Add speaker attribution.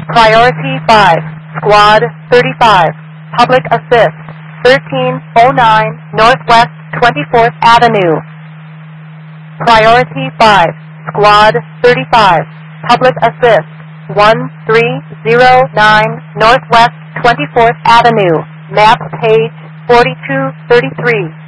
Speaker 1: Priority 5, Squad 35, Public Assist, 1309 Northwest 24th Avenue. Priority 5, Squad 35, Public Assist, 1309 Northwest 24th Avenue, map page 4233.